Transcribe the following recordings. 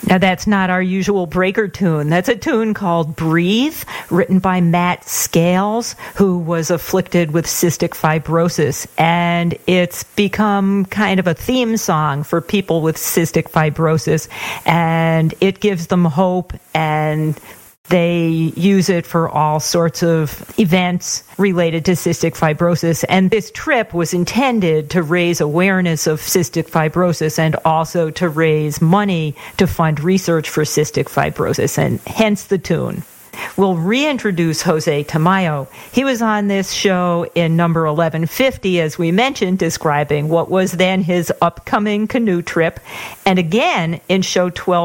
Now, that's not our usual breaker tune. That's a tune called Breathe, written by Matt Scales, who was afflicted with cystic fibrosis. And it's become kind of a theme song for people with cystic fibrosis. And it gives them hope, and they use it for all sorts of events related to cystic fibrosis. And this trip was intended to raise awareness of cystic fibrosis and also to raise money to fund research for cystic fibrosis, and hence the tune. We'll reintroduce Jose Tamayo. He was on this show in number 1150, as we mentioned, describing what was then his upcoming canoe trip, and again in show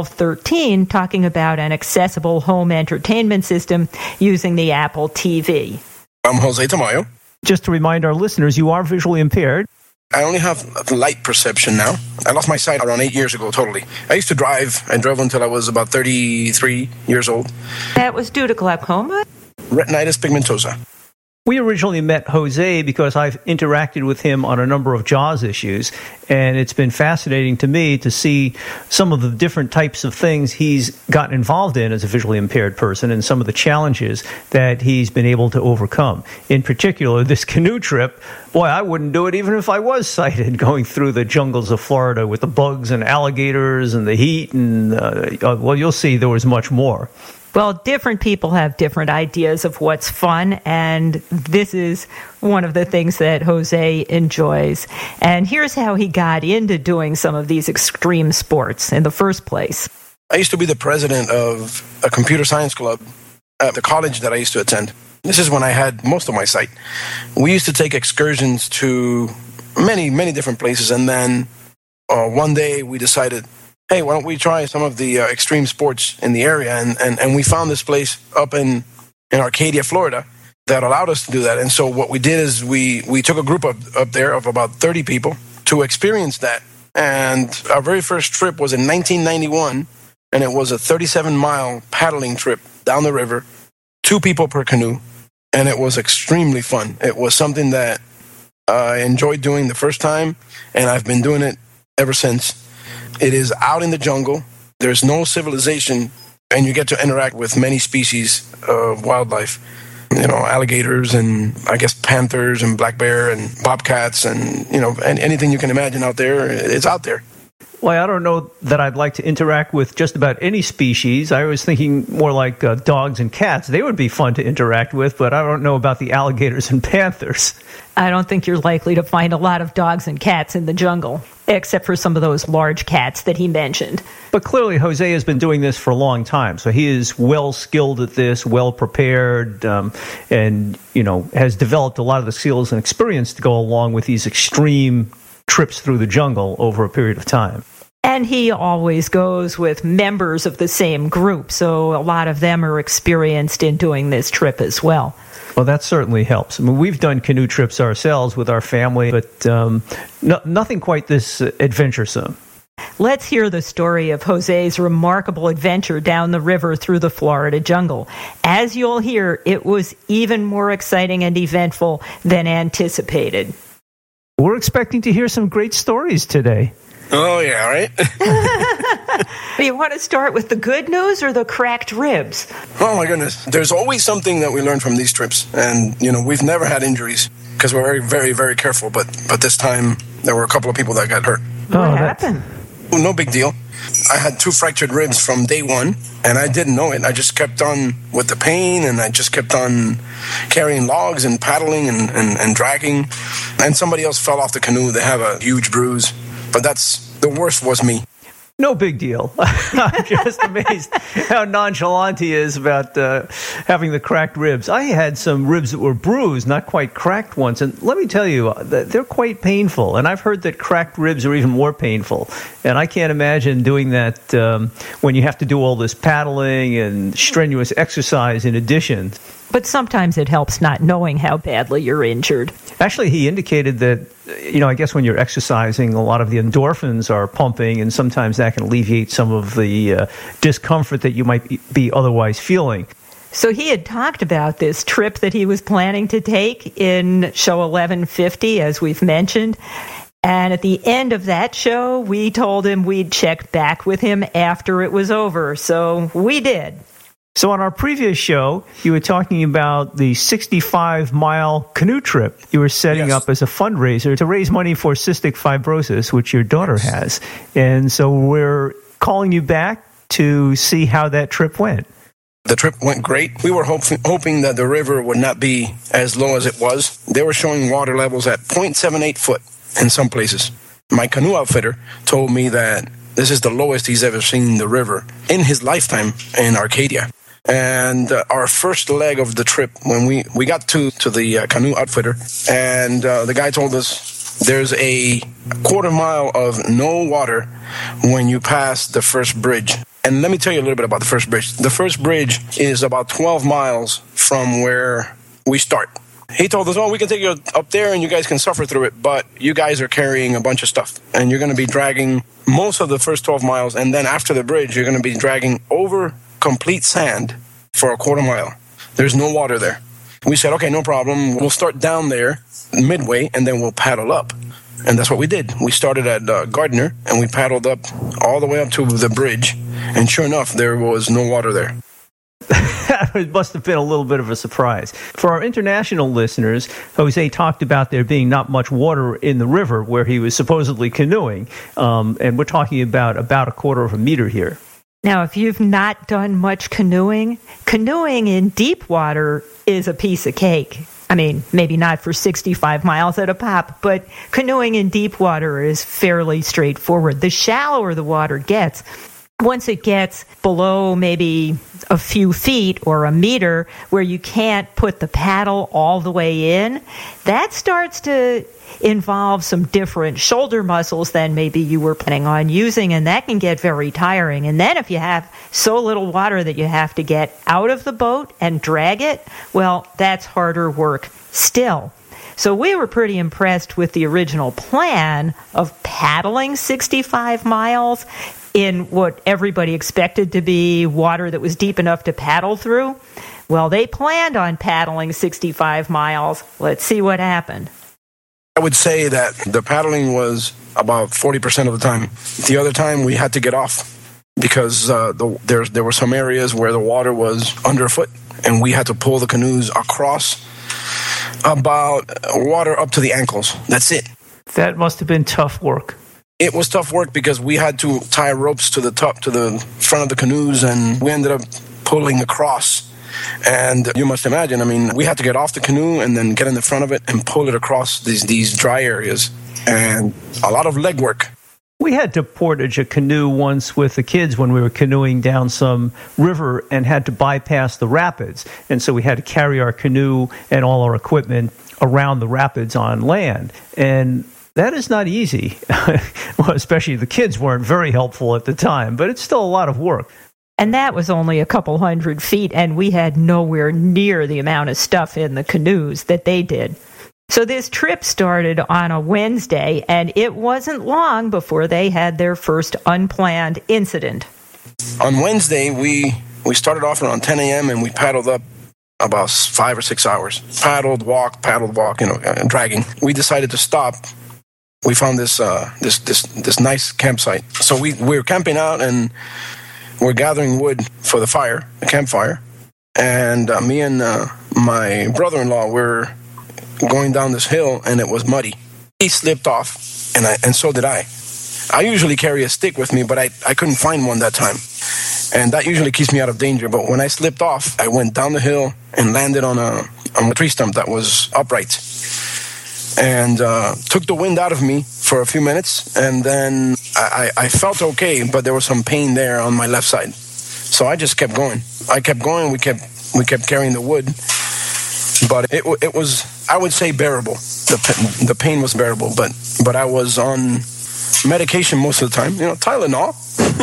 1213, talking about an accessible home entertainment system using the Apple TV. I'm Jose Tamayo. Just to remind our listeners, you are visually impaired. I only have light perception now. I lost my sight around 8 years ago, totally. I used to drive. I drove until I was about 33 years old. That was due to glaucoma? Retinitis pigmentosa. We originally met Jose because I've interacted with him on a number of JAWS issues, and it's been fascinating to me to see some of the different types of things he's gotten involved in as a visually impaired person and some of the challenges that he's been able to overcome. In particular, this canoe trip, boy, I wouldn't do it even if I was sighted, going through the jungles of Florida with the bugs and alligators and the heat, and, well, you'll see there was much more. Well, different people have different ideas of what's fun, and this is one of the things that Jose enjoys. And here's how he got into doing some of these extreme sports in the first place. I used to be the president of a computer science club at the college that I used to attend. This is when I had most of my sight. We used to take excursions to many, many different places, and then one day we decided, hey, why don't we try some of the extreme sports in the area? And we found this place up in Arcadia, Florida, that allowed us to do that. And so what we did is we took a group up there of about 30 people to experience that. And our very first trip was in 1991, and it was a 37-mile paddling trip down the river, 2 people per canoe, and it was extremely fun. It was something that I enjoyed doing the first time, and I've been doing it ever since. It is out in the jungle. There's no civilization, and you get to interact with many species of wildlife. You know, alligators and, I guess, panthers and black bear and bobcats and, you know, and anything you can imagine out there, it's out there. Well, I don't know that I'd like to interact with just about any species. I was thinking more like dogs and cats. They would be fun to interact with, but I don't know about the alligators and panthers. I don't think you're likely to find a lot of dogs and cats in the jungle, except for some of those large cats that he mentioned. But clearly, Jose has been doing this for a long time, so he is well skilled at this, well prepared, and, you know, has developed a lot of the skills and experience to go along with these extreme trips through the jungle over a period of time. And he always goes with members of the same group, so a lot of them are experienced in doing this trip as well. Well, that certainly helps. I mean, we've done canoe trips ourselves with our family, but nothing quite this adventuresome. Let's hear the story of Jose's remarkable adventure down the river through the Florida jungle. As you'll hear, it was even more exciting and eventful than anticipated. We're expecting to hear some great stories today. Oh, yeah, right? Do you want to start with the good news or the cracked ribs? Oh, my goodness. There's always something that we learn from these trips. And, you know, we've never had injuries because we're very, very, very careful. But this time, there were a couple of people that got hurt. What happened? No big deal. I had 2 fractured ribs from day one, and I didn't know it. I just kept on with the pain, and I just kept on carrying logs and paddling and dragging. And somebody else fell off the canoe. They have a huge bruise. But the worst was me. No big deal. I'm just amazed how nonchalant he is about having the cracked ribs. I had some ribs that were bruised, not quite cracked ones. And let me tell you, they're quite painful. And I've heard that cracked ribs are even more painful. And I can't imagine doing that when you have to do all this paddling and strenuous exercise in addition. But sometimes it helps not knowing how badly you're injured. Actually, he indicated that, you know, I guess when you're exercising, a lot of the endorphins are pumping, and sometimes that can alleviate some of the discomfort that you might be otherwise feeling. So he had talked about this trip that he was planning to take in show 1150, as we've mentioned. And at the end of that show, we told him we'd check back with him after it was over. So we did. So on our previous show, you were talking about the 65-mile canoe trip you were setting up as a fundraiser to raise money for cystic fibrosis, which your daughter has. And so we're calling you back to see how that trip went. The trip went great. We were hoping that the river would not be as low as it was. They were showing water levels at 0.78 foot in some places. My canoe outfitter told me that this is the lowest he's ever seen the river in his lifetime in Arcadia. And our first leg of the trip, when we got to the canoe outfitter, and the guy told us there's a quarter mile of no water when you pass the first bridge. And let me tell you a little bit about the first bridge. The first bridge is about 12 miles from where we start. He told us, we can take you up there and you guys can suffer through it, but you guys are carrying a bunch of stuff. And you're going to be dragging most of the first 12 miles, and then after the bridge, you're going to be dragging over complete sand for a quarter mile. There's no water there. We said, okay, no problem. We'll start down there midway, and then we'll paddle up. And that's what we did. We started at Gardner, and we paddled up all the way up to the bridge. And sure enough, there was no water there. It must have been a little bit of a surprise. For our international listeners, Jose talked about there being not much water in the river where he was supposedly canoeing. And we're talking about a quarter of a meter here. Now, if you've not done much canoeing in deep water is a piece of cake. I mean, maybe not for 65 miles at a pop, but canoeing in deep water is fairly straightforward. The shallower the water gets, once it gets below maybe a few feet or a meter where you can't put the paddle all the way in, that starts to involve some different shoulder muscles than maybe you were planning on using, and that can get very tiring. And then if you have so little water that you have to get out of the boat and drag it, well, that's harder work still. So we were pretty impressed with the original plan of paddling 65 miles in what everybody expected to be water that was deep enough to paddle through. Well, they planned on paddling 65 miles. Let's see what happened. I would say that the paddling was about 40% of the time. The other time we had to get off because there were some areas where the water was underfoot, and we had to pull the canoes across about water up to the ankles. That's it. That must have been tough work. It was tough work because we had to tie ropes to the front of the canoes, and we ended up pulling across. And you must imagine, I mean, we had to get off the canoe and then get in the front of it and pull it across these dry areas. And a lot of leg work. We had to portage a canoe once with the kids when we were canoeing down some river and had to bypass the rapids. And so we had to carry our canoe and all our equipment around the rapids on land. And that is not easy. Well, especially the kids weren't very helpful at the time, but it's still a lot of work. And that was only a couple 100 feet, and we had nowhere near the amount of stuff in the canoes that they did. So this trip started on a Wednesday, and it wasn't long before they had their first unplanned incident. On Wednesday, we started off around 10 a.m., and we paddled up about 5 or 6 hours. Paddled, walk, dragging. We decided to stop. We found this nice campsite. So we were camping out, and we're gathering wood for the campfire. And me and my brother-in-law were going down this hill, and it was muddy. He slipped off, and so did I. I usually carry a stick with me, but I couldn't find one that time. And that usually keeps me out of danger. But when I slipped off, I went down the hill and landed on a tree stump that was upright. And took the wind out of me for a few minutes, and then I felt okay, but there was some pain there on my left side. So I just kept going. We kept carrying the wood, but it was, I would say, bearable. The pain was bearable, but I was on medication most of the time. Tylenol.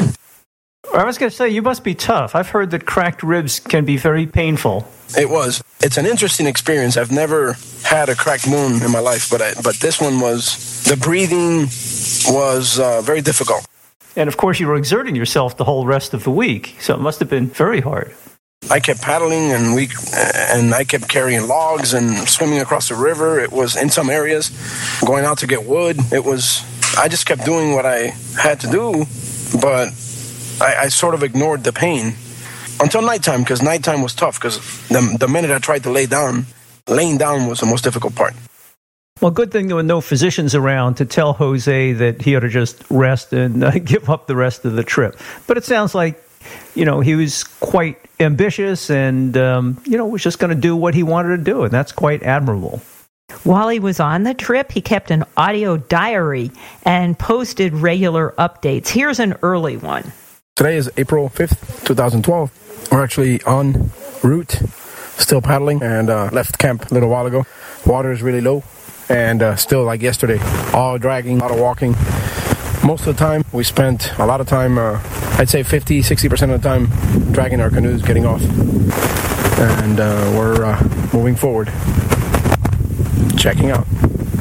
I was going to say, you must be tough. I've heard that cracked ribs can be very painful. It was. It's an interesting experience. I've never had a cracked bone in my life, but this one was, the breathing was very difficult. And of course, you were exerting yourself the whole rest of the week, so it must have been very hard. I kept paddling, and I kept carrying logs and swimming across the river. It was in some areas, going out to get wood. I just kept doing what I had to do, but I sort of ignored the pain until nighttime, because nighttime was tough, because the minute I tried to laying down was the most difficult part. Well, good thing there were no physicians around to tell Jose that he ought to just rest and give up the rest of the trip. But it sounds like, he was quite ambitious and, was just going to do what he wanted to do, and that's quite admirable. While he was on the trip, he kept an audio diary and posted regular updates. Here's an early one. Today is April 5th, 2012. We're actually en route, still paddling, and left camp a little while ago. Water is really low, and still like yesterday, all dragging, a lot of walking. Most of the time, we spent a lot of time, I'd say 50, 60% of the time, dragging our canoes, getting off. And we're moving forward, checking out.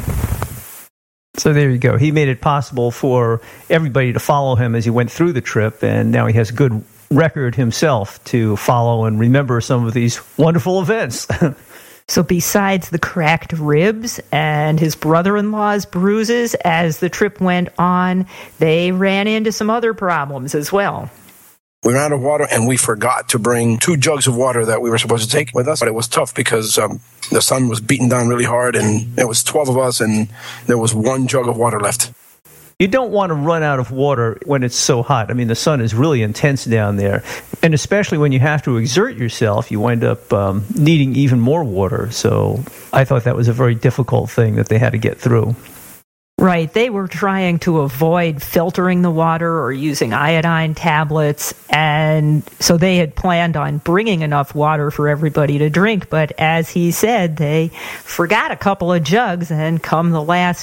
So there you go. He made it possible for everybody to follow him as he went through the trip, and now he has a good record himself to follow and remember some of these wonderful events. So besides the cracked ribs and his brother-in-law's bruises as the trip went on, they ran into some other problems as well. We ran out of water, and we forgot to bring 2 jugs of water that we were supposed to take with us. But it was tough because the sun was beating down really hard, and there was 12 of us, and there was 1 jug of water left. You don't want to run out of water when it's so hot. I mean, the sun is really intense down there. And especially when you have to exert yourself, you wind up needing even more water. So I thought that was a very difficult thing that they had to get through. Right. They were trying to avoid filtering the water or using iodine tablets. And so they had planned on bringing enough water for everybody to drink. But as he said, they forgot a couple of jugs, and come the last